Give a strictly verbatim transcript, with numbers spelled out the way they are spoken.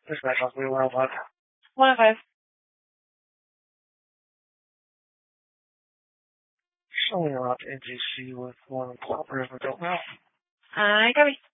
This match off me well, but One of five. showing around N G C with one cooperative, I don't know. I copy.